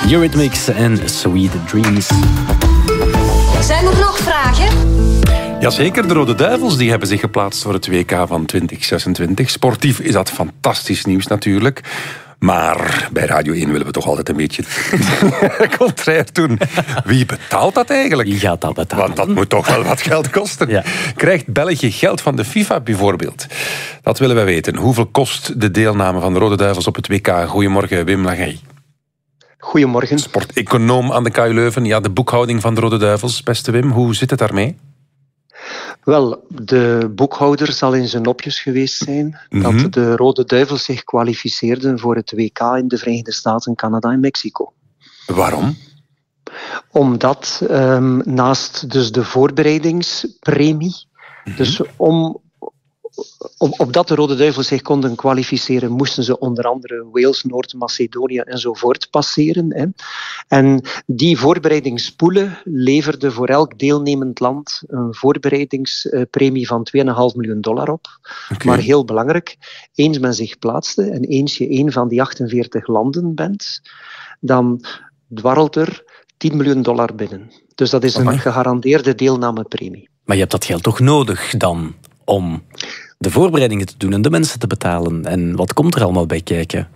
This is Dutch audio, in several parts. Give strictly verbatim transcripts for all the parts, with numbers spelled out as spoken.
Eurythmics en Sweet Dreams. Zijn er nog vragen? Jazeker, de Rode Duivels die hebben zich geplaatst voor het W K van twintig zesentwintig. Sportief is dat fantastisch nieuws natuurlijk. Maar bij Radio één willen we toch altijd een beetje contrair doen. Wie betaalt dat eigenlijk? Wie gaat dat betalen? Want dat moet toch wel wat geld kosten. Ja. Krijgt België geld van de FIFA bijvoorbeeld? Dat willen wij weten. Hoeveel kost de deelname van de Rode Duivels op het W K? Goedemorgen, Wim Lagai. Goedemorgen. Sporteconoom aan de K U Leuven. Ja, de boekhouding van de Rode Duivels. Beste Wim, hoe zit het daarmee? Wel, de boekhouder zal in zijn nopjes geweest zijn Mm-hmm. dat de Rode Duivels zich kwalificeerden voor het W K in de Verenigde Staten, Canada en Mexico. Waarom? Omdat um, naast dus de voorbereidingspremie, Mm-hmm. dus om, op, opdat de Rode Duivels zich konden kwalificeren, moesten ze onder andere Wales, Noord-Macedonië enzovoort passeren. Hè. En die voorbereidingspoelen leverden voor elk deelnemend land een voorbereidingspremie van twee komma vijf miljoen dollar op. Okay. Maar heel belangrijk, eens men zich plaatste en eens je een van die achtenveertig landen bent, dan dwarrelt er tien miljoen dollar binnen. Dus dat is een Amai. gegarandeerde deelnamepremie. Maar je hebt dat geld toch nodig dan om de voorbereidingen te doen en de mensen te betalen. En wat komt er allemaal bij kijken?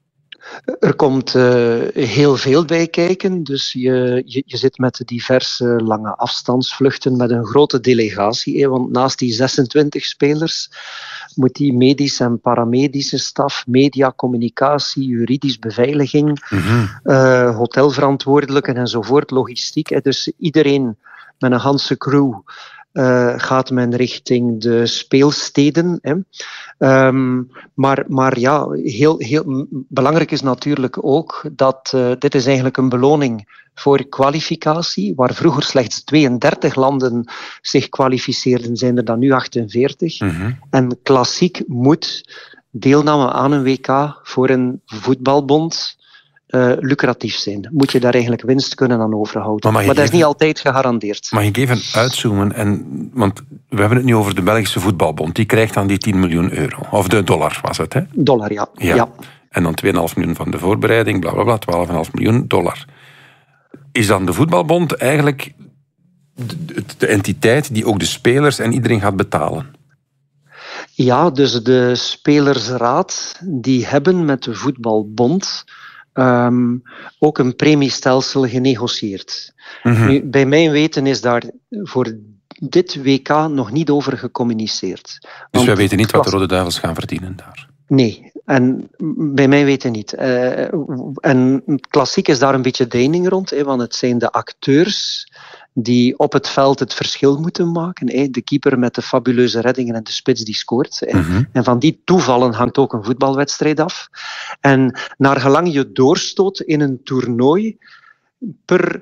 Er komt uh, heel veel bij kijken. Dus je, je, je zit met diverse lange afstandsvluchten met een grote delegatie. Hè, want naast die zesentwintig spelers moet die medische en paramedische staf, media, communicatie, juridisch beveiliging, Mm-hmm. uh, hotelverantwoordelijken enzovoort, logistiek. Hè. Dus iedereen met een ganse crew Uh, gaat men richting de speelsteden. Hè. Um, maar, maar ja, heel, heel belangrijk is natuurlijk ook dat uh, dit is eigenlijk een beloning voor kwalificatie. Waar vroeger slechts tweeëndertig landen zich kwalificeerden, zijn er dan nu achtenveertig. Mm-hmm. En klassiek moet deelname aan een W K voor een voetbalbond Uh, lucratief zijn. Moet je daar eigenlijk winst kunnen aan overhouden. Maar, maar dat even, is niet altijd gegarandeerd. Mag ik even uitzoomen? En, want we hebben het nu over de Belgische voetbalbond. Die krijgt dan die tien miljoen euro. Of de dollar was het, hè? Dollar, ja. Ja. ja. En dan twee komma vijf miljoen van de voorbereiding, bla bla bla, twaalf komma vijf miljoen dollar. Is dan de voetbalbond eigenlijk de, de entiteit die ook de spelers en iedereen gaat betalen? Ja, dus de spelersraad die hebben met de voetbalbond Um, ook een premiestelsel genegocieerd. Mm-hmm. Nu, bij mijn weten is daar voor dit W K nog niet over gecommuniceerd. Dus Want wij weten niet wat de Rode Duivels gaan verdienen daar? Nee, en bij mij weten niet. Uh, en klassiek is daar een beetje deining rond, hè, want het zijn de acteurs die op het veld het verschil moeten maken. Hè. De keeper met de fabuleuze reddingen en de spits die scoort. Hè. Mm-hmm. En van die toevallen hangt ook een voetbalwedstrijd af. En naar gelang je doorstoot in een toernooi, per,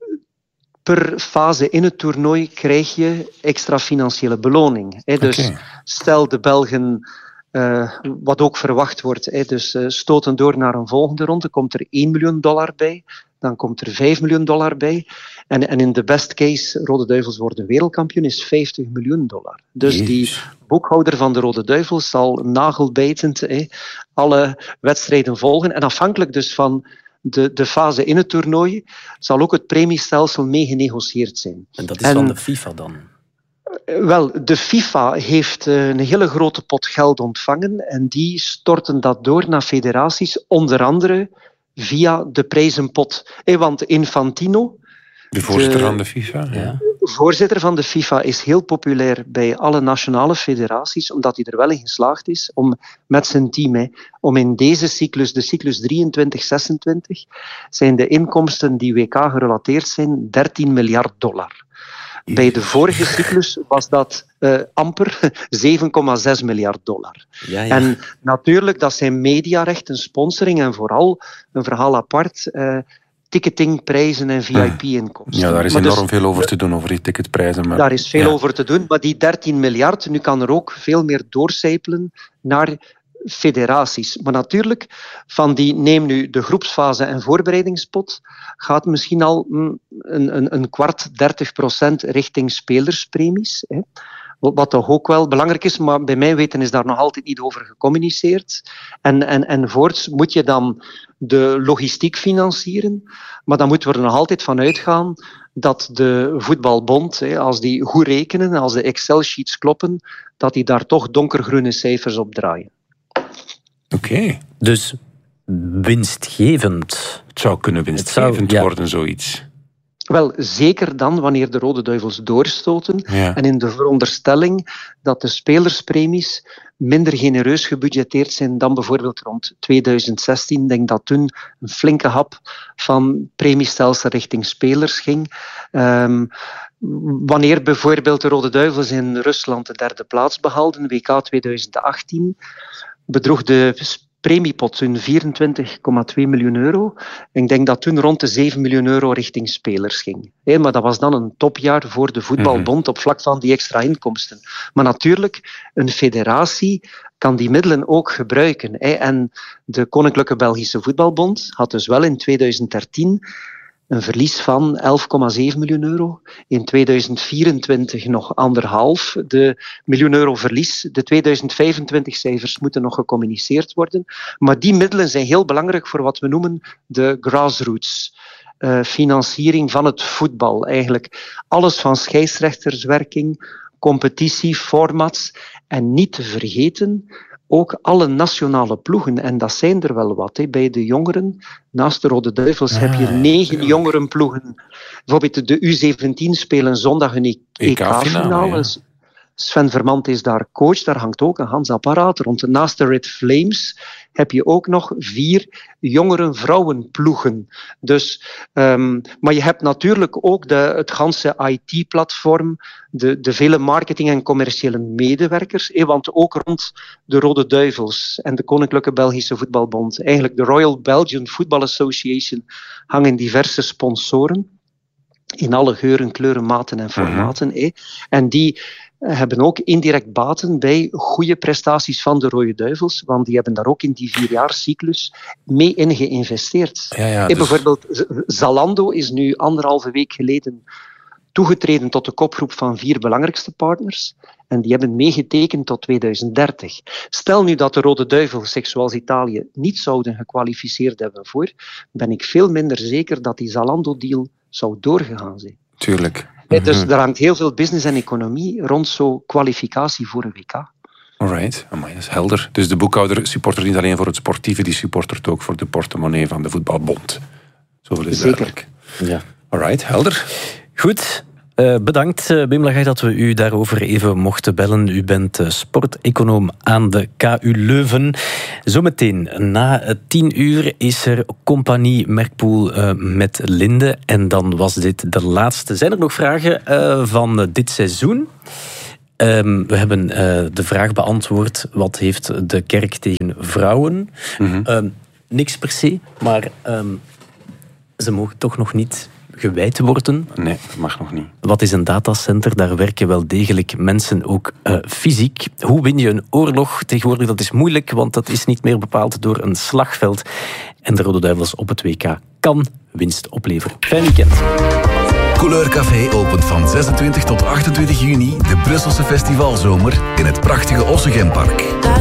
per fase in het toernooi krijg je extra financiële beloning. Hè. Dus okay. Stel de Belgen, uh, wat ook verwacht wordt, hè, dus uh, stoten door naar een volgende ronde, komt er één miljoen dollar bij. Dan komt er vijf miljoen dollar bij. En, en in de best case, Rode Duivels worden wereldkampioen, is vijftig miljoen dollar. Dus Jezus. Die boekhouder van de Rode Duivels zal nagelbijtend eh, alle wedstrijden volgen. En afhankelijk dus van de, de fase in het toernooi, zal ook het premiestelsel mee genegocieerd zijn. En dat is en, van de FIFA dan? Wel, de FIFA heeft een hele grote pot geld ontvangen en die storten dat door naar federaties, onder andere via de prijzenpot. Eh, want Infantino, de voorzitter de, van de FIFA, ja. voorzitter van de FIFA, is heel populair bij alle nationale federaties, omdat hij er wel in geslaagd is om met zijn team, hè, om in deze cyclus, de cyclus drieëntwintig zesentwintig, zijn de inkomsten die W K gerelateerd zijn dertien miljard dollar. Bij de vorige cyclus was dat uh, amper zeven komma zes miljard dollar. Ja, ja. En natuurlijk, dat zijn mediarechten, sponsoring en vooral een verhaal apart, uh, ticketingprijzen en V I P-inkomsten. Ja, daar is maar enorm dus, veel over te doen, over die ticketprijzen. Maar, daar is veel ja. over te doen, maar die dertien miljard, nu kan er ook veel meer doorcijpelen naar federaties. Maar natuurlijk, van die, neem nu de groepsfase en voorbereidingspot, gaat misschien al mm, een, een, een kwart, dertig procent richting spelerspremies. Hè. Wat toch ook wel belangrijk is, maar bij mijn weten is daar nog altijd niet over gecommuniceerd. En, en, en voorts moet je dan de logistiek financieren, maar dan moeten we er nog altijd van uitgaan dat de voetbalbond, als die goed rekenen, als de Excel-sheets kloppen, dat die daar toch donkergroene cijfers op draaien. Oké. Okay. Dus winstgevend. Het zou kunnen winstgevend zou, ja. worden, zoiets. Wel, zeker dan wanneer de Rode Duivels doorstoten. Ja. En in de veronderstelling dat de spelerspremies minder genereus gebudgeteerd zijn dan bijvoorbeeld rond tweeduizend zestien. Ik denk dat toen een flinke hap van premiestelsel richting spelers ging. Um, wanneer bijvoorbeeld de Rode Duivels in Rusland de derde plaats behaalden, W K tweeduizend achttien, bedroeg de premiepot toen vierentwintig komma twee miljoen euro. Ik denk dat toen rond de zeven miljoen euro richting spelers ging. Hey, maar dat was dan een topjaar voor de voetbalbond op vlak van die extra inkomsten. Maar natuurlijk, een federatie kan die middelen ook gebruiken. Hey. En de Koninklijke Belgische Voetbalbond had dus wel in tweeduizend dertien een verlies van elf komma zeven miljoen euro. In tweeduizend vierentwintig nog anderhalf de miljoen euro verlies. De tweeduizend vijfentwintig cijfers moeten nog gecommuniceerd worden. Maar die middelen zijn heel belangrijk voor wat we noemen de grassroots. Uh, financiering van het voetbal. Eigenlijk alles van scheidsrechterswerking, competitie, formats. En niet te vergeten, ook alle nationale ploegen, en dat zijn er wel wat, he, bij de jongeren. Naast de Rode Duivels ah, heb je negen ja. jongerenploegen. Bijvoorbeeld de U zeventien spelen zondag een E K-finale. Ja. Sven Vermand is daar coach, daar hangt ook een Hans apparaat rond. Naast de Red Flames heb je ook nog vier jongere vrouwenploegen. Dus, um, maar je hebt natuurlijk ook de, het ganse I T-platform, de, de vele marketing- en commerciële medewerkers, eh, want ook rond de Rode Duivels en de Koninklijke Belgische Voetbalbond, eigenlijk de Royal Belgian Football Association, hangen diverse sponsoren in alle geuren, kleuren, maten en formaten. Eh. En die hebben ook indirect baten bij goede prestaties van de Rode Duivels, want die hebben daar ook in die vierjaarscyclus mee in geïnvesteerd. Ja, ja, dus... Bijvoorbeeld Zalando is nu anderhalve week geleden toegetreden tot de kopgroep van vier belangrijkste partners en die hebben meegetekend tot tweeduizend dertig. Stel nu dat de Rode Duivels zich zoals Italië niet zouden gekwalificeerd hebben voor, ben ik veel minder zeker dat die Zalando-deal zou doorgegaan zijn. Tuurlijk. Mm-hmm. Dus er hangt heel veel business en economie rond zo'n kwalificatie voor een W K. Alright, amai, dat is helder. Dus de boekhouder supportert niet alleen voor het sportieve, die supportert ook voor de portemonnee van de voetbalbond. Zoveel is Zeker. duidelijk. Ja. Alright, helder. Goed. Uh, bedankt, uh, Wim Lagarde, dat we u daarover even mochten bellen. U bent uh, sporteconoom aan de K U Leuven. Zometeen, na uh, tien uur, is er Compagnie Merkpoel uh, met Linde. En dan was dit de laatste. Zijn er nog vragen uh, van uh, dit seizoen? Um, we hebben uh, de vraag beantwoord, wat heeft de kerk tegen vrouwen? Mm-hmm. Um, niks per se, maar um, ze mogen toch nog niet gewijd worden. Nee, dat mag nog niet. Wat is een datacenter? Daar werken wel degelijk mensen ook uh, fysiek. Hoe win je een oorlog? Tegenwoordig dat is moeilijk, want dat is niet meer bepaald door een slagveld. En de Rode Duivels op het W K kan winst opleveren. Fijn weekend. Couleur Café opent van zesentwintig tot achtentwintig juni de Brusselse festivalzomer in het prachtige Ossegempark.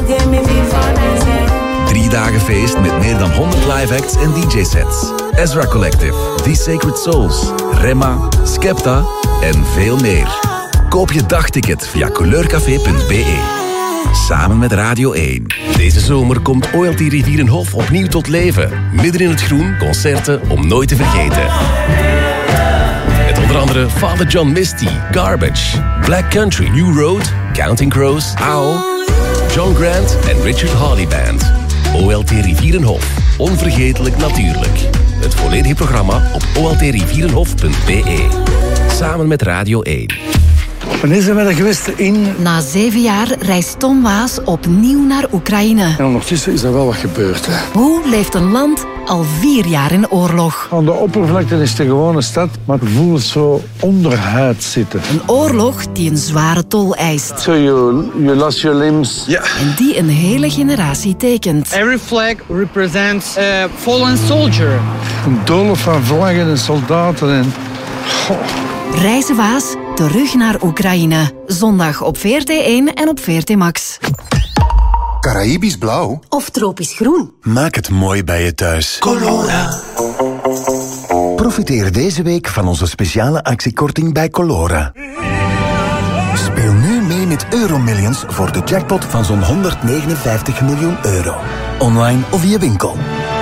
Drie dagen feest met meer dan honderd live acts en D J-sets. Ezra Collective, The Sacred Souls, Remma, Skepta en veel meer. Koop je dagticket via couleurcafé punt b e. Samen met Radio één. Deze zomer komt O L T Rivierenhof opnieuw tot leven. Midden in het groen, concerten om nooit te vergeten. Met onder andere Father John Misty, Garbage, Black Country, New Road, Counting Crows, Owl, John Grant en Richard Hawley Band. O L T Rivierenhof. Onvergetelijk natuurlijk. Het volledige programma op o l t rivierenhof punt b e. Samen met Radio één. Wanneer zijn we er geweest in? Na zeven jaar reist Tom Waas opnieuw naar Oekraïne. En ondertussen is er wel wat gebeurd. Hè? Hoe leeft een land al vier jaar in oorlog? Aan de oppervlakte is het een gewone stad, maar het voelt zo onderhuid zitten. Een oorlog die een zware tol eist. So you, you lost your limbs. Ja. En die een hele generatie tekent. Every flag represents a fallen soldier. Een doolhof van vlaggen en soldaten en... Reizen Waas terug naar Oekraïne. Zondag op V R T één en op V R T Max. Caraïbisch blauw? Of tropisch groen? Maak het mooi bij je thuis. Colora. Profiteer deze week van onze speciale actiekorting bij Colora. Speel nu mee met Euromillions voor de jackpot van zo'n honderdnegenenvijftig miljoen euro. Online of via winkel.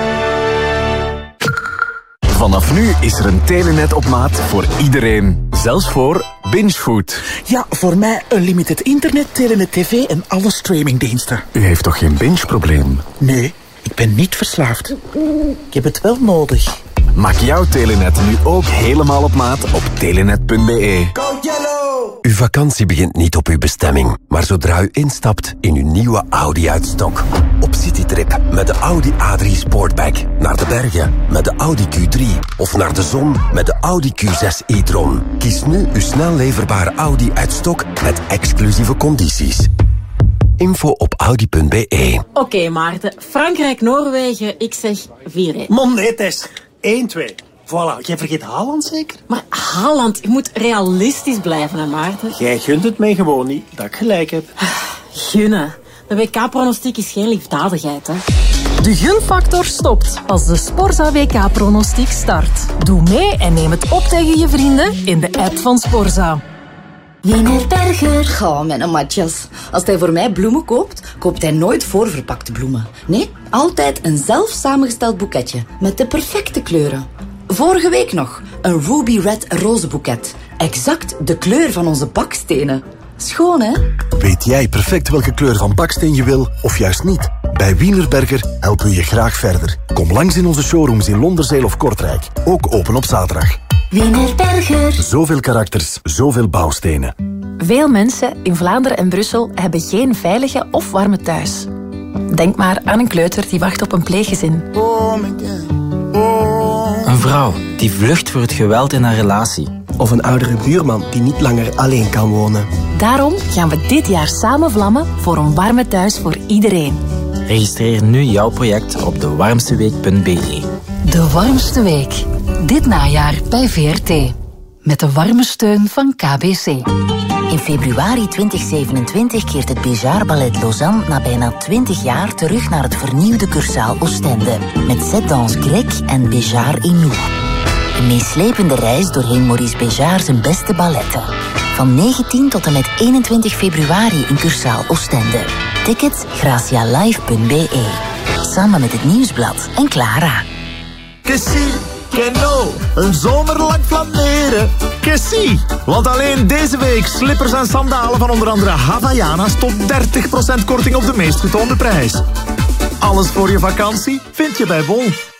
Vanaf nu is er een telenet op maat voor iedereen. Zelfs voor bingefood. Ja, voor mij een limited internet, telenet tv en alle streamingdiensten. U heeft toch geen binge-probleem? Nee, ik ben niet verslaafd. Ik heb het wel nodig. Maak jouw telenet nu ook helemaal op maat op telenet punt b e. Uw vakantie begint niet op uw bestemming, maar zodra u instapt in uw nieuwe Audi Uitstok. Op citytrip met de Audi A drie Sportback. Naar de bergen met de Audi Q drie. Of naar de zon met de Audi Q zes e-tron. Kies nu uw snel leverbare Audi Uitstok met exclusieve condities. Info op audi punt b e. Oké, okay, Maarten. Frankrijk-Noorwegen, ik zeg vier één. Man, nee, Tess. één twee. Voilà, jij vergeet Haaland zeker? Maar Haaland, je moet realistisch blijven, hè, Maarten? Jij gunt het mij gewoon niet, dat ik gelijk heb. Gunnen. De W K-pronostiek is geen liefdadigheid, hè. De gunfactor stopt als de Sporza W K-pronostiek start. Doe mee en neem het op tegen je vrienden in de app van Sporza. Wienerberger. Ga, mijn matjas. Als hij voor mij bloemen koopt, koopt hij nooit voorverpakte bloemen. Nee, altijd een zelf samengesteld boeketje met de perfecte kleuren. Vorige week nog een Ruby Red rozenboeket. Exact de kleur van onze bakstenen. Schoon, hè? Weet jij perfect welke kleur van baksteen je wil, of juist niet? Bij Wienerberger helpen we je graag verder. Kom langs in onze showrooms in Londerzeel of Kortrijk. Ook open op zaterdag. Wienerberger. Zoveel karakters, zoveel bouwstenen. Veel mensen in Vlaanderen en Brussel hebben geen veilige of warme thuis. Denk maar aan een kleuter die wacht op een pleeggezin. Een vrouw die vlucht voor het geweld in haar relatie. Of een oudere buurman die niet langer alleen kan wonen. Daarom gaan we dit jaar samen vlammen voor een warme thuis voor iedereen. Registreer nu jouw project op de warmste week punt b e. De Warmste Week. Dit najaar bij V R T. Met de warme steun van K B C. In februari twintig zevenentwintig keert het Béjart Ballet Lausanne na bijna twintig jaar terug naar het vernieuwde Cursaal Oostende. Met Cette Danse Grecque en Béjart et nous. Een meeslepende reis doorheen Maurice Béjart zijn beste balletten. Van negentien tot en met eenentwintig februari in Cursaal Oostende. Tickets gracialive punt b e. Samen met het Nieuwsblad en Clara. Kessie, Keno, een zomerlang flaneren. Kessie, want alleen deze week slippers en sandalen van onder andere Havaianas tot dertig procent korting op de meest getoonde prijs. Alles voor je vakantie vind je bij Bol.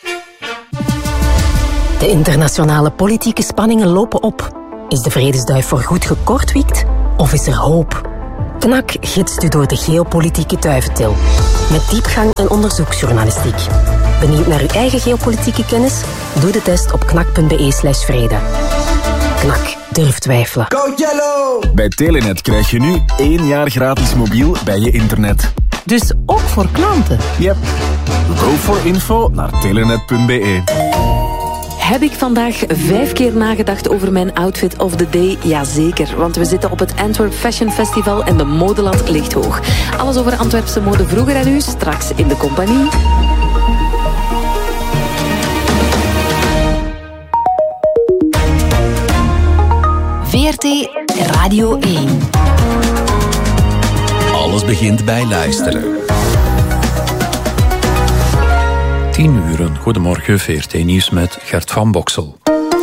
De internationale politieke spanningen lopen op. Is de vredesduif voorgoed gekortwiekt of is er hoop? Knak gidst u door de geopolitieke duiventil. Met diepgang en onderzoeksjournalistiek. Benieuwd naar uw eigen geopolitieke kennis? Doe de test op knak punt b e slash vrede. Knak, durf twijfelen. Bij Telenet krijg je nu één jaar gratis mobiel bij je internet. Dus ook voor klanten? Yep. Go for info naar telenet punt b e. Heb ik vandaag vijf keer nagedacht over mijn outfit of the day? Jazeker, want we zitten op het Antwerp Fashion Festival en de modeland ligt hoog. Alles over Antwerpse mode vroeger en nu, straks in de compagnie. V R T Radio één. Alles begint bij luisteren. tien uur, goedemorgen, V R T Nieuws met Gert van Boksel.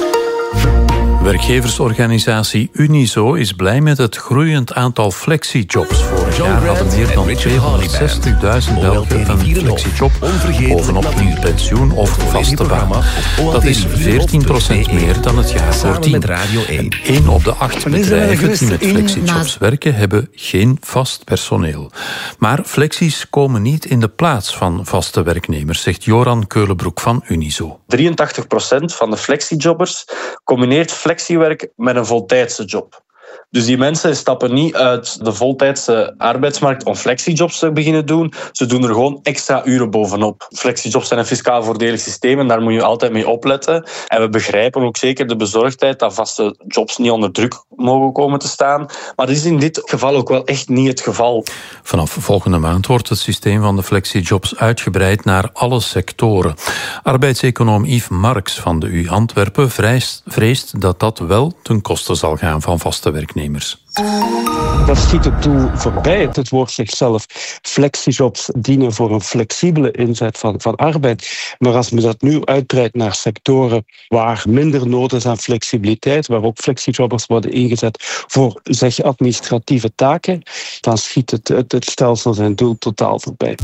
Werkgeversorganisatie Unizo is blij met het groeiend aantal flexijobs. Vorig jaar hadden meer dan tweehonderdzestigduizend Belgen een flexijob bovenop hun pensioen of vaste baan. Dat is veertien procent meer dan het jaar voordien. En één op de acht bedrijven die met flexijobs werken hebben geen vast personeel. Maar flexies komen niet in de plaats van vaste werknemers, zegt Joran Keulenbroek van Unizo. drieëntachtig procent van de flexijobbers combineert flexiewerk met een voltijdse job. Dus die mensen stappen niet uit de voltijdse arbeidsmarkt om flexijobs te beginnen doen. Ze doen er gewoon extra uren bovenop. Flexijobs zijn een fiscaal voordelig systeem en daar moet je altijd mee opletten. En we begrijpen ook zeker de bezorgdheid dat vaste jobs niet onder druk mogen komen te staan. Maar dat is in dit geval ook wel echt niet het geval. Vanaf volgende maand wordt het systeem van de flexijobs uitgebreid naar alle sectoren. Arbeidseconoom Yves Marx van de U Antwerpen vreest, vreest dat dat wel ten koste zal gaan van vaste werknemers. Dat schiet het doel voorbij. Het woord zichzelf. Flexijobs dienen voor een flexibele inzet van, van arbeid. Maar als men dat nu uitbreidt naar sectoren waar minder nood is aan flexibiliteit, waar ook flexijobbers worden ingezet voor zeg administratieve taken, dan schiet het, het, het stelsel zijn doel totaal voorbij.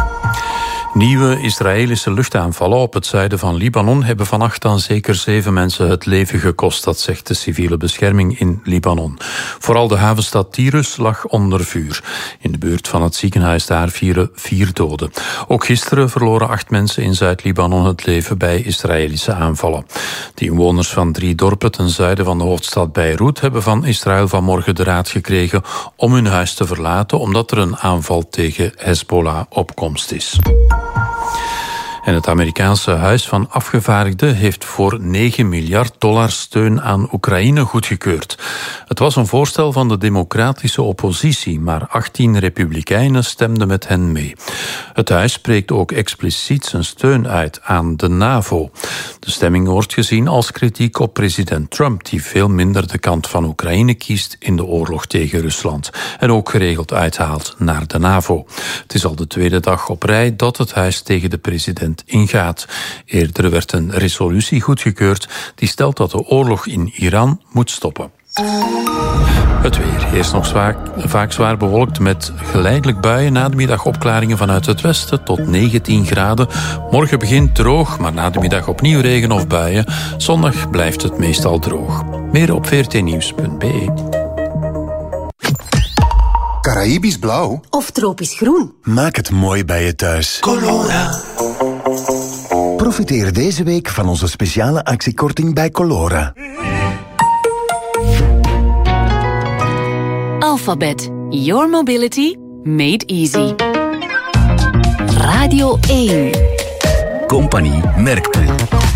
Nieuwe Israëlische luchtaanvallen op het zuiden van Libanon hebben vannacht dan zeker zeven mensen het leven gekost. Dat zegt de civiele bescherming in Libanon. Vooral de havenstad Tyrus lag onder vuur. In de buurt van het ziekenhuis daar vielen vier doden. Ook gisteren verloren acht mensen in Zuid-Libanon het leven bij Israëlische aanvallen. De inwoners van drie dorpen ten zuiden van de hoofdstad Beirut hebben van Israël vanmorgen de raad gekregen om hun huis te verlaten omdat er een aanval tegen Hezbollah op komst is. En het Amerikaanse Huis van Afgevaardigden heeft voor negen miljard dollar steun aan Oekraïne goedgekeurd. Het was een voorstel van de democratische oppositie, maar achttien republikeinen stemden met hen mee. Het huis spreekt ook expliciet zijn steun uit aan de NAVO. De stemming wordt gezien als kritiek op president Trump, die veel minder de kant van Oekraïne kiest in de oorlog tegen Rusland en ook geregeld uithaalt naar de NAVO. Het is al de tweede dag op rij dat het huis tegen de president ingaat. Eerder werd een resolutie goedgekeurd die stelt dat de oorlog in Iran moet stoppen. Het weer. Eerst nog zwaar, vaak zwaar bewolkt met geleidelijk buien. Na de middag opklaringen vanuit het westen tot negentien graden. Morgen begint droog, maar na de middag opnieuw regen of buien. Zondag blijft het meestal droog. Meer op v r t nieuws punt b e. Caraïbisch blauw of tropisch groen. Maak het mooi bij je thuis. Colora. Profiteer deze week van onze speciale actiekorting bij Colora. Alphabet. Your mobility made easy. Radio één. Compagnie Merkpoel.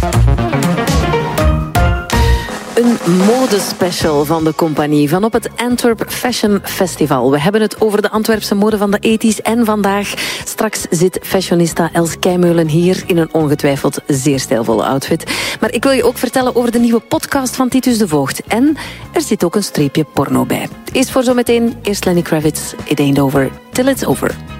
Een modespecial van de compagnie van op het Antwerp Fashion Festival. We hebben het over de Antwerpse mode van de tachtiger en vandaag. Straks zit fashionista Els Keimeulen hier in een ongetwijfeld zeer stijlvolle outfit. Maar ik wil je ook vertellen over de nieuwe podcast van Titus de Voogd. En er zit ook een streepje porno bij. Eerst voor zometeen, eerst Lenny Kravitz. It ain't over till it's over.